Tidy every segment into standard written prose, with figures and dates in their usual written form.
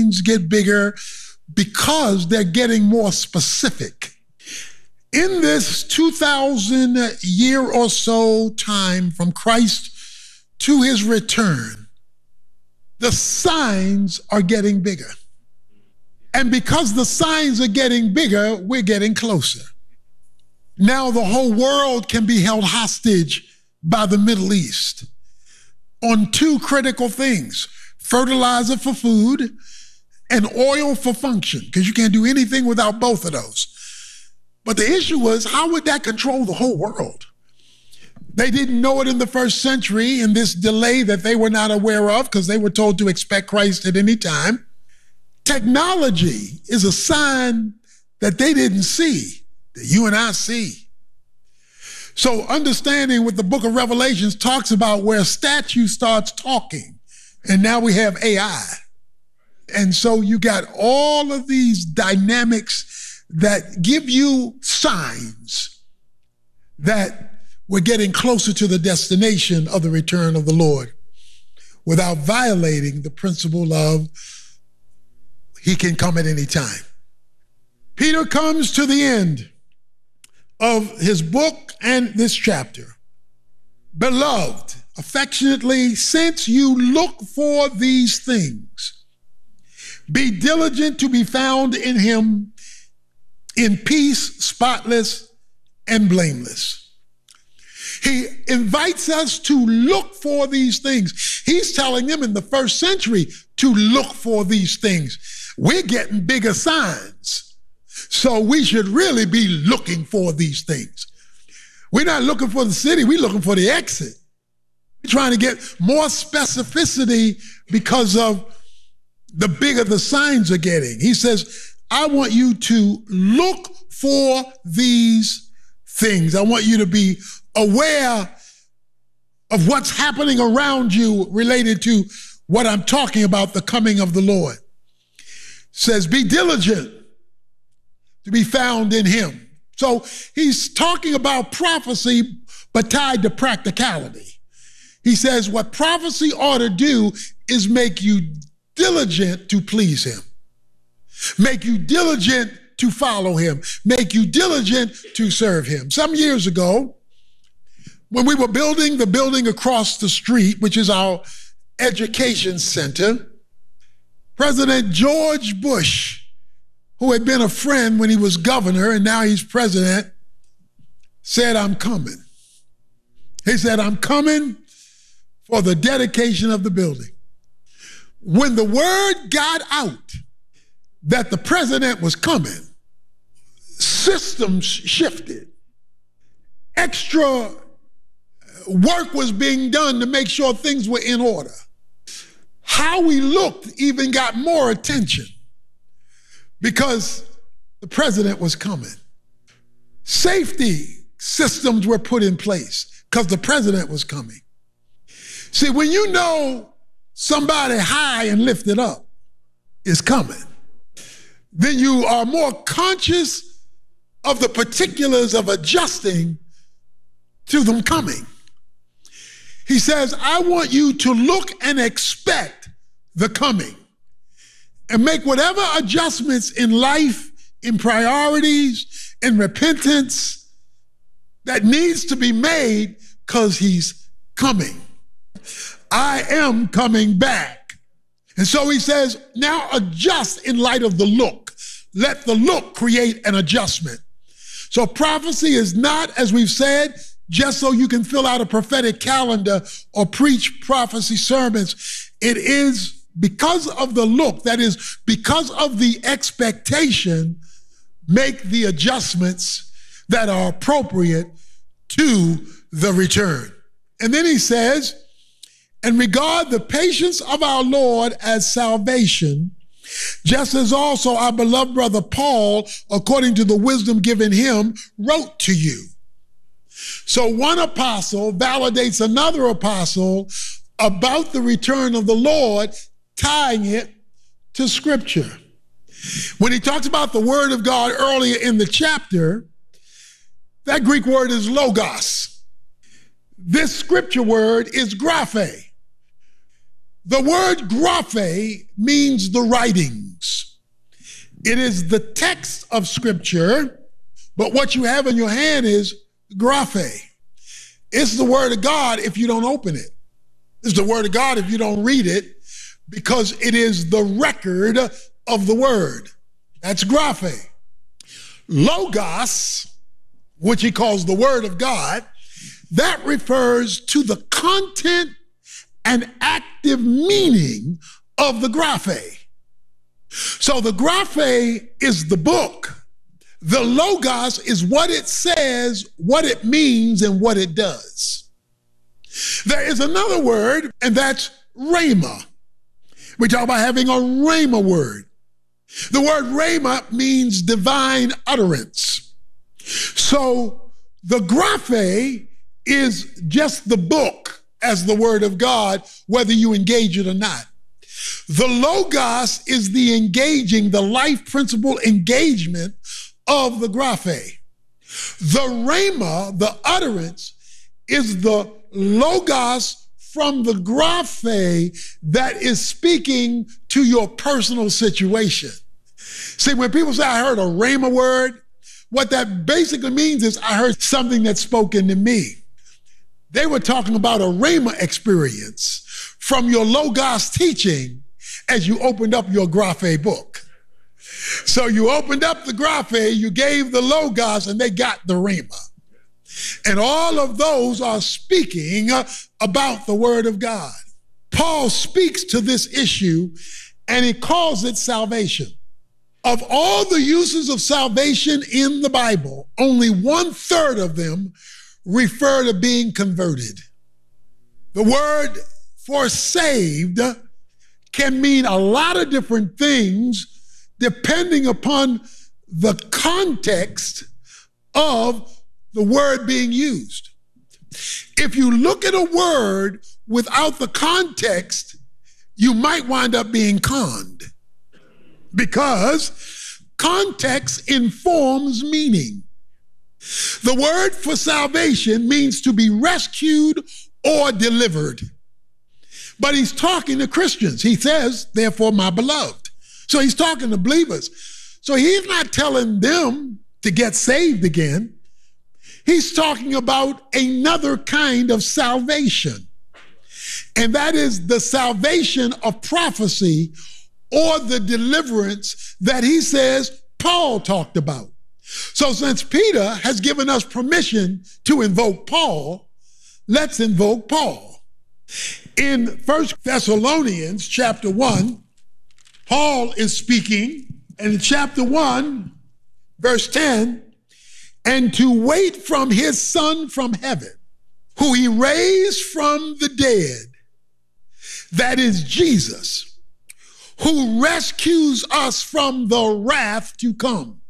signs get bigger because they're getting more specific. In this 2,000 year or so time from Christ to his return, the signs are getting bigger. And because the signs are getting bigger, we're getting closer. Now the whole world can be held hostage by the Middle East on two critical things: fertilizer for food and oil for function, because you can't do anything without both of those. But the issue was, how would that control the whole world? They didn't know it in the first century, in this delay that they were not aware of because they were told to expect Christ at any time. Technology is a sign that they didn't see, that you and I see. So understanding what the book of Revelations talks about, where a statue starts talking, and now we have AI. And so you got all of these dynamics that give you signs that we're getting closer to the destination of the return of the Lord without violating the principle of he can come at any time. Peter comes to the end of his book and this chapter. Beloved, affectionately, since you look for these things, be diligent to be found in him in peace, spotless, and blameless. He invites us to look for these things. He's telling them in the first century to look for these things. We're getting bigger signs, so we should really be looking for these things. We're not looking for the city, we're looking for the exit. We're trying to get more specificity because of the bigger the signs are getting. He says, I want you to look for these things. I want you to be aware of what's happening around you related to what I'm talking about, the coming of the Lord. Says, be diligent to be found in him. So he's talking about prophecy, but tied to practicality. He says what prophecy ought to do is make you diligent to please him, make you diligent to follow him, make you diligent to serve him. Some years ago, when we were building the building across the street, which is our education center, President George Bush, who had been a friend when he was governor and now he's president, said, I'm coming. He said, I'm coming for the dedication of the building. When the word got out that the president was coming, systems shifted. Extra work was being done to make sure things were in order. How we looked even got more attention because the president was coming. Safety systems were put in place because the president was coming. See, when you know somebody high and lifted up is coming, then you are more conscious of the particulars of adjusting to them coming. He says, I want you to look and expect the coming and make whatever adjustments in life, in priorities, in repentance that needs to be made because he's coming. I am coming back. And so he says, now adjust in light of the look. Let the look create an adjustment. So prophecy is not, as we've said, just so you can fill out a prophetic calendar or preach prophecy sermons. It is because of the look, that is, because of the expectation, make the adjustments that are appropriate to the return. And then he says, and regard the patience of our Lord as salvation, just as also our beloved brother Paul, according to the wisdom given him, wrote to you. So one apostle validates another apostle about the return of the Lord, tying it to Scripture. When he talks about the word of God earlier in the chapter, that Greek word is logos. This scripture word is graphe. The word graphe means the writing. It is the text of Scripture, but what you have in your hand is graphe. It's the Word of God if you don't open it. It's the Word of God if you don't read it, because it is the record of the Word. That's graphe. Logos, which he calls the Word of God, that refers to the content and active meaning of the graphe. So the graphe is the book. The logos is what it says, what it means, and what it does. There is another word, and that's rhema. We talk about having a rhema word. The word rhema means divine utterance. So the graphe is just the book as the word of God, whether you engage it or not. The logos is the engaging, the life principle engagement of the graphe. The rhema, the utterance, is the logos from the graphe that is speaking to your personal situation. See, when people say, I heard a rhema word, what that basically means is I heard something that's spoken to me. They were talking about a rhema experience from your logos teaching as you opened up your graphe book. So you opened up the graphe, you gave the logos, and they got the rhema. And all of those are speaking about the word of God. Paul speaks to this issue, and he calls it salvation. Of all the uses of salvation in the Bible, only 1/3 of them refer to being converted. The word for saved can mean a lot of different things depending upon the context of the word being used. If you look at a word without the context, you might wind up being conned, because context informs meaning. The word for salvation means to be rescued or delivered. But he's talking to Christians. He says, therefore, my beloved. So he's talking to believers. So he's not telling them to get saved again. He's talking about another kind of salvation. And that is the salvation of prophecy, or the deliverance that he says Paul talked about. So since Peter has given us permission to invoke Paul, let's invoke Paul. In 1 Thessalonians chapter 1, Paul is speaking, and in chapter 1, verse 10, and to wait from his Son from heaven, who he raised from the dead, that is Jesus, who rescues us from the wrath to come.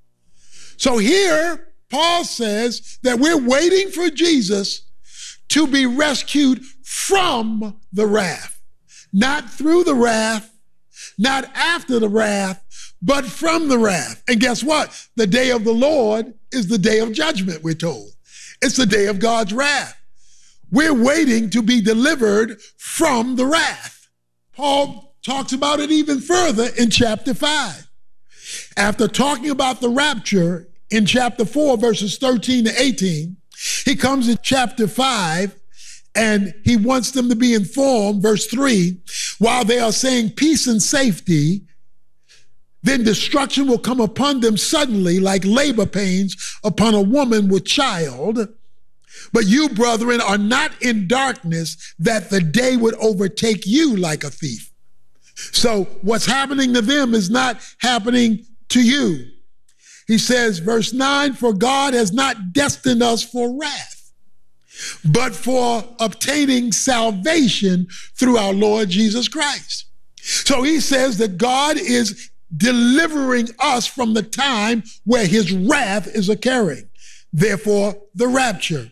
So here, Paul says that we're waiting for Jesus to be rescued from the wrath, not through the wrath, not after the wrath, but from the wrath. And guess what? The day of the Lord is the day of judgment, we're told. It's the day of God's wrath. We're waiting to be delivered from the wrath. Paul talks about it even further in chapter 5. After talking about the rapture in chapter 4, verses 13 to 18, he comes in chapter 5 and he wants them to be informed, verse 3, while they are saying peace and safety, then destruction will come upon them suddenly like labor pains upon a woman with child. But you, brethren, are not in darkness, that the day would overtake you like a thief. So what's happening to them is not happening to you. He says, verse 9, for God has not destined us for wrath, but for obtaining salvation through our Lord Jesus Christ. So he says that God is delivering us from the time where his wrath is occurring. Therefore, the rapture.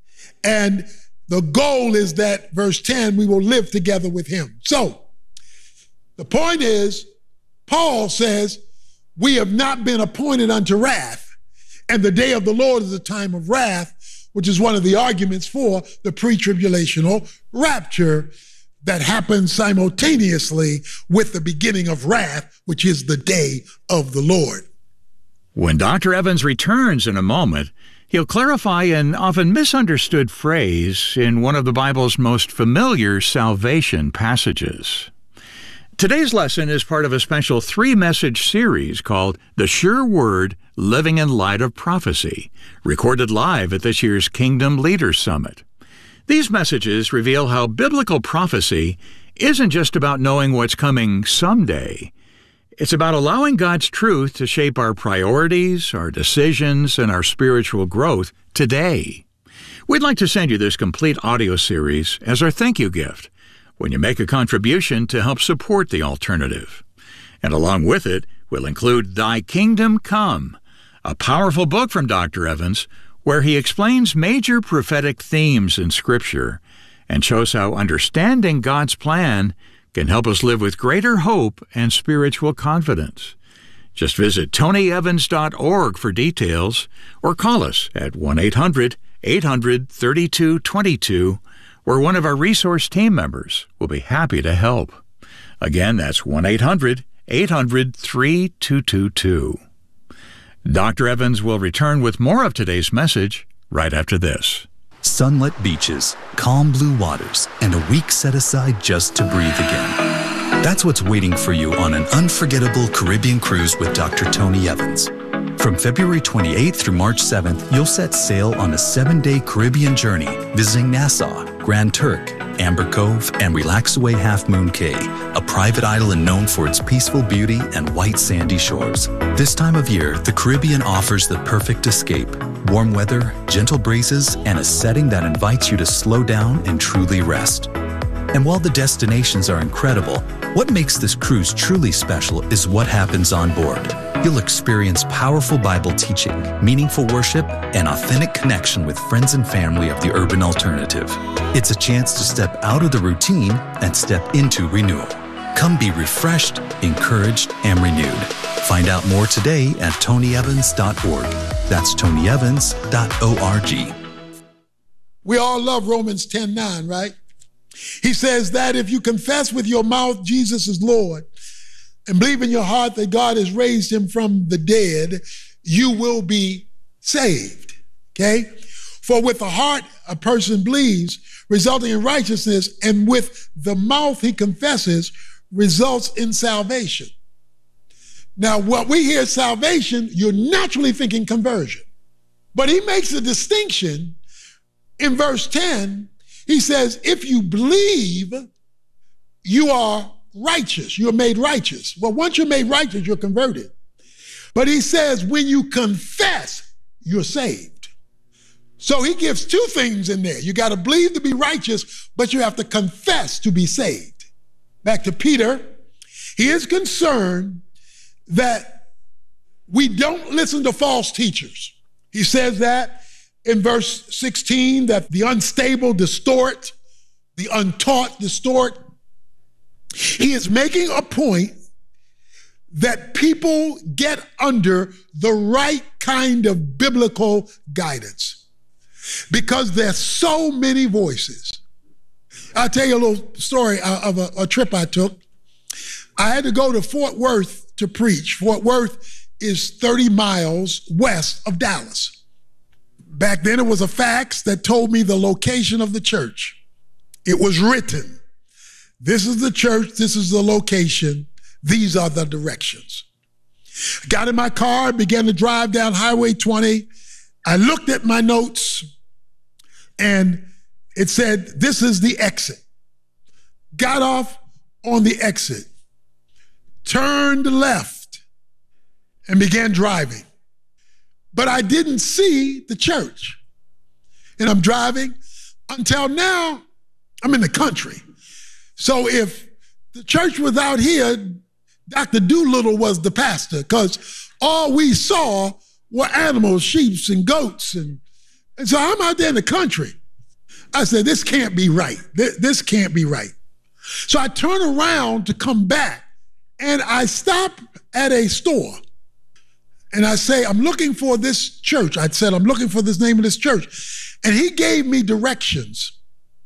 And the goal is that, verse 10, we will live together with him. So the point is, Paul says, we have not been appointed unto wrath, and the day of the Lord is a time of wrath, which is one of the arguments for the pre-tribulational rapture that happens simultaneously with the beginning of wrath, which is the day of the Lord. When Dr. Evans returns in a moment, he'll clarify an often misunderstood phrase in one of the Bible's most familiar salvation passages. Today's lesson is part of a special 3-message series called The Sure Word, Living in Light of Prophecy, recorded live at this year's Kingdom Leaders Summit. These messages reveal how biblical prophecy isn't just about knowing what's coming someday. It's about allowing God's truth to shape our priorities, our decisions, and our spiritual growth today. We'd like to send you this complete audio series as our thank you gift when you make a contribution to help support the alternative. And along with it, we'll include Thy Kingdom Come, a powerful book from Dr. Evans, where he explains major prophetic themes in Scripture and shows how understanding God's plan can help us live with greater hope and spiritual confidence. Just visit tonyevans.org for details or call us at 1-800-800-3222, where one of our resource team members will be happy to help. Again, that's 1-800-800-3222. Dr. Evans will return with more of today's message right after this. Sunlit beaches, calm blue waters, and a week set aside just to breathe again. That's what's waiting for you on an unforgettable Caribbean cruise with Dr. Tony Evans. From February 28th through March 7th, you'll set sail on a 7-day Caribbean journey, visiting Nassau, Grand Turk, Amber Cove, and Relaxaway Half Moon Cay, a private island known for its peaceful beauty and white sandy shores. This time of year, the Caribbean offers the perfect escape. Warm weather, gentle breezes, and a setting that invites you to slow down and truly rest. And while the destinations are incredible, what makes this cruise truly special is what happens on board. You'll experience powerful Bible teaching, meaningful worship, and authentic connection with friends and family of the urban alternative. It's a chance to step out of the routine and step into renewal. Come be refreshed, encouraged, and renewed. Find out more today at tonyevans.org. That's tonyevans.org. We all love Romans 10:9, right? He says that if you confess with your mouth Jesus is Lord and believe in your heart that God has raised him from the dead, you will be saved, okay? For with the heart a person believes, resulting in righteousness, and with the mouth he confesses, results in salvation. Now, what we hear salvation, you're naturally thinking conversion. But he makes a distinction in verse 10. He says, if you believe, you are righteous. You're made righteous. Well, once you're made righteous, you're converted. But he says, when you confess, you're saved. So he gives two things in there. You got to believe to be righteous, but you have to confess to be saved. Back to Peter, he is concerned that we don't listen to false teachers. He says that in verse 16, that the unstable distort, the untaught distort. He is making a point that people get under the right kind of biblical guidance because there's so many voices. I'll tell you a little story of a trip I took. I had to go to Fort Worth to preach. Fort Worth is 30 miles west of Dallas. Back then, it was a fax that told me the location of the church. It was written. This is the church. This is the location. These are the directions. I got in my car, began to drive down Highway 20. I looked at my notes, and it said, this is the exit. Got off on the exit, turned left, and began driving. But I didn't see the church. And I'm driving. Until now, I'm in the country. So if the church was out here, Dr. Doolittle was the pastor, because all we saw were animals, sheep and goats. And so I'm out there in the country. I said, this can't be right. This can't be right. So I turn around to come back, and I stop at a store. And I say, I'm looking for this church. I said, I'm looking for this name of this church. And he gave me directions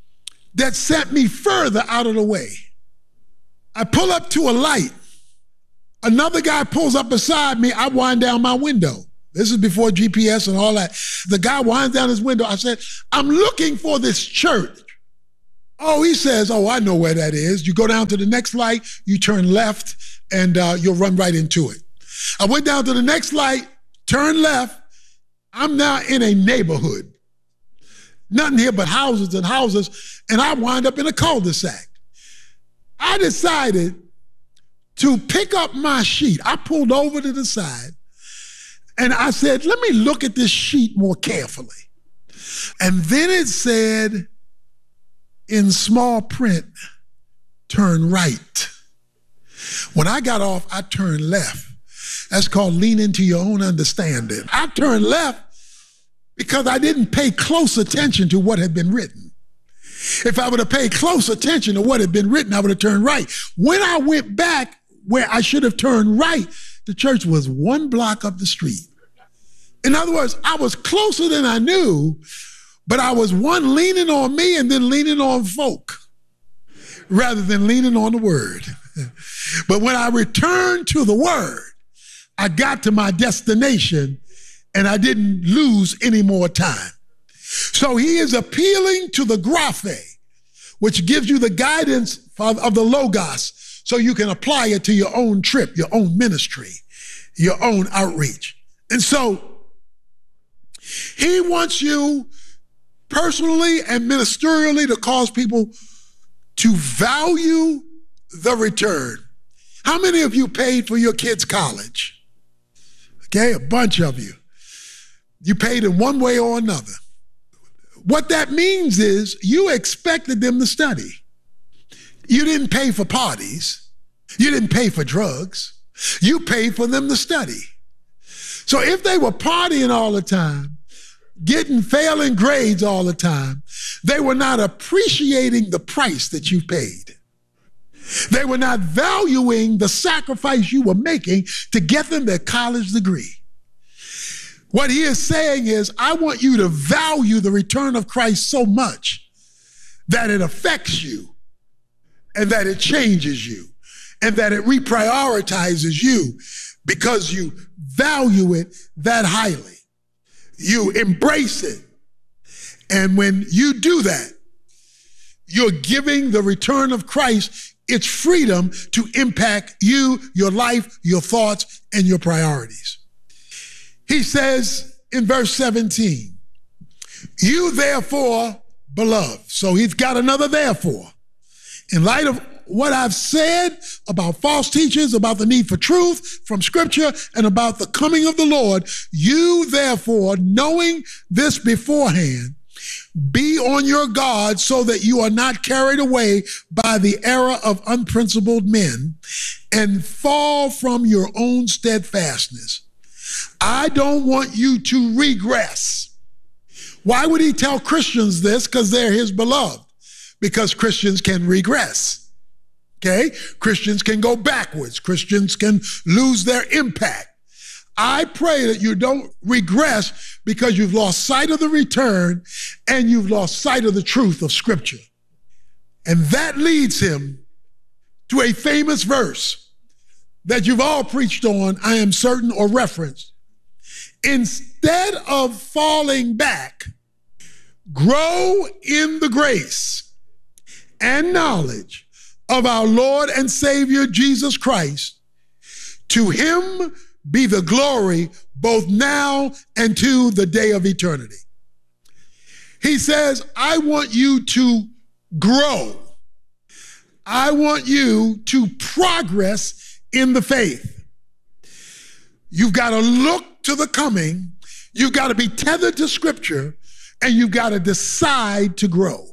that sent me further out of the way. I pull up to a light. Another guy pulls up beside me. I wind down my window. This is before GPS and all that. The guy winds down his window. I said, I'm looking for this church. Oh, he says, oh, I know where that is. You go down to the next light, you turn left, and you'll run right into it. I went down to the next light, turned left. I'm now in a neighborhood. Nothing here but houses and houses, and I wind up in a cul-de-sac. I decided to pick up my sheet. I pulled over to the side, and I said, let me look at this sheet more carefully. And then it said, in small print, turn right. When I got off, I turned left. That's called lean into your own understanding. I turned left because I didn't pay close attention to what had been written. If I would have paid close attention to what had been written, I would have turned right. When I went back where I should have turned right, the church was 1 block up the street. In other words, I was closer than I knew, but I was one leaning on me and then leaning on folk rather than leaning on the word. But when I returned to the word, I got to my destination and I didn't lose any more time. So he is appealing to the graphe, which gives you the guidance of the Logos so you can apply it to your own trip, your own ministry, your own outreach. And so he wants you personally and ministerially to cause people to value the return. How many of you paid for your kids' college? Okay, a bunch of you. You paid in one way or another. What that means is you expected them to study. You didn't pay for parties. You didn't pay for drugs. You paid for them to study. So if they were partying all the time, getting failing grades all the time, they were not appreciating the price that you paid. They were not valuing the sacrifice you were making to get them their college degree. What he is saying is, I want you to value the return of Christ so much that it affects you and that it changes you and that it reprioritizes you because you value it that highly. You embrace it. And when you do that, you're giving the return of Christ its freedom to impact you, your life, your thoughts, and your priorities. He says in verse 17, you therefore, beloved. So he's got another therefore. In light of what I've said about false teachers, about the need for truth from Scripture, and about the coming of the Lord, you therefore, knowing this beforehand, be on your guard so that you are not carried away by the error of unprincipled men and fall from your own steadfastness. I don't want you to regress. Why would he tell Christians this? Because they're his beloved. Because Christians can regress. Okay? Christians can go backwards. Christians can lose their impact. I pray that you don't regress because you've lost sight of the return and you've lost sight of the truth of Scripture. And that leads him to a famous verse that you've all preached on, I am certain, or referenced. Instead of falling back, grow in the grace and knowledge of our Lord and Savior Jesus Christ. To him be the glory both now and to the day of eternity. He says, I want you to grow. I want you to progress in the faith. You've got to look to the coming. You've got to be tethered to Scripture, and you've got to decide to grow.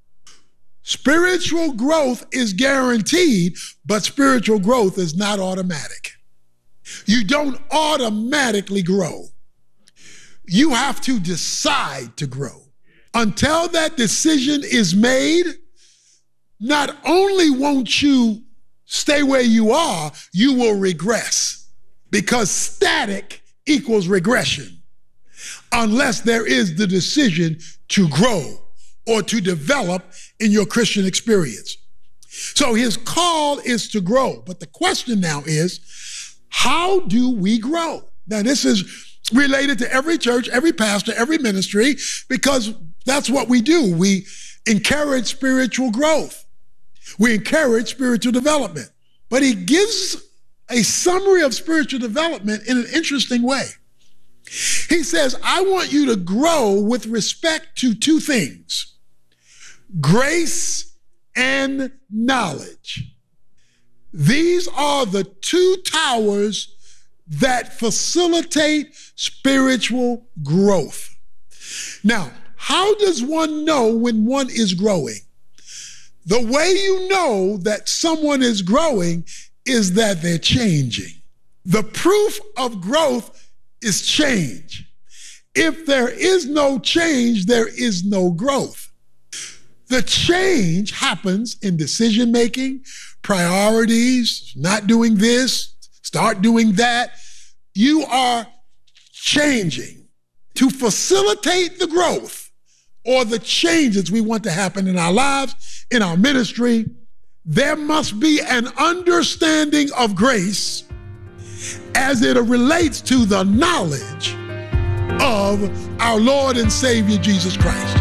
Spiritual growth is guaranteed, but spiritual growth is not automatic. You don't automatically grow. You have to decide to grow. Until that decision is made, not only won't you stay where you are, you will regress, because static equals regression unless there is the decision to grow or to develop in your Christian experience. So his call is to grow. But the question now is, how do we grow? Now, this is related to every church, every pastor, every ministry, because that's what we do. We encourage spiritual growth. We encourage spiritual development. But he gives a summary of spiritual development in an interesting way. He says, I want you to grow with respect to two things: grace and knowledge. These are the two towers that facilitate spiritual growth. Now, how does one know when one is growing? The way you know that someone is growing is that they're changing. The proof of growth is change. If there is no change, there is no growth. The change happens in decision-making, priorities, not doing this, start doing that. You are changing. To facilitate the growth or the changes we want to happen in our lives, in our ministry, there must be an understanding of grace as it relates to the knowledge of our Lord and Savior, Jesus Christ.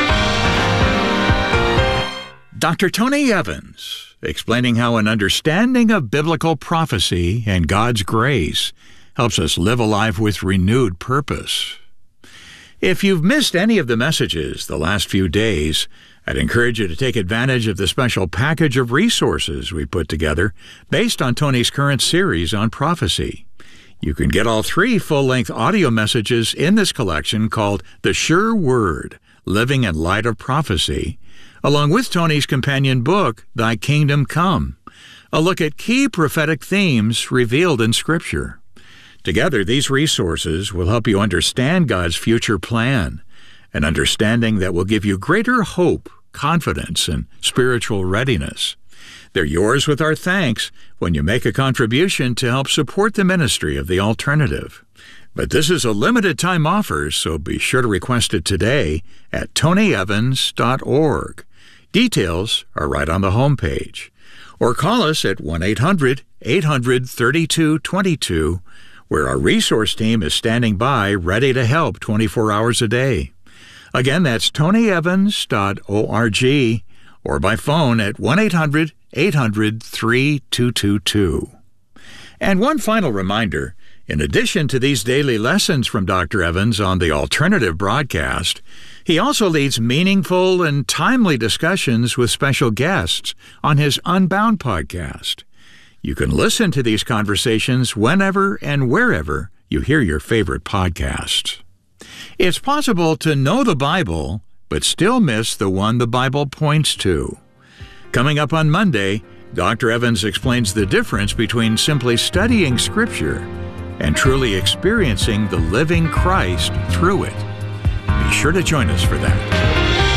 Dr. Tony Evans, explaining how an understanding of biblical prophecy and God's grace helps us live a life with renewed purpose. If you've missed any of the messages the last few days, I'd encourage you to take advantage of the special package of resources we put together based on Tony's current series on prophecy. You can get all 3 full-length audio messages in this collection called The Sure Word, Living in Light of Prophecy, along with Tony's companion book, Thy Kingdom Come, a look at key prophetic themes revealed in Scripture. Together, these resources will help you understand God's future plan, an understanding that will give you greater hope, confidence, and spiritual readiness. They're yours with our thanks when you make a contribution to help support the ministry of The Alternative. But this is a limited-time offer, so be sure to request it today at tonyevans.org. Details are right on the homepage. Or call us at 1-800-800-3222, where our resource team is standing by ready to help 24 hours a day. Again, that's tonyevans.org, or by phone at 1-800-800-3222. And one final reminder, in addition to these daily lessons from Dr. Evans on the Alternative broadcast, he also leads meaningful and timely discussions with special guests on his Unbound podcast. You can listen to these conversations whenever and wherever you hear your favorite podcasts. It's possible to know the Bible, but still miss the one the Bible points to. Coming up on Monday, Dr. Evans explains the difference between simply studying Scripture and truly experiencing the living Christ through it. Be sure to join us for that.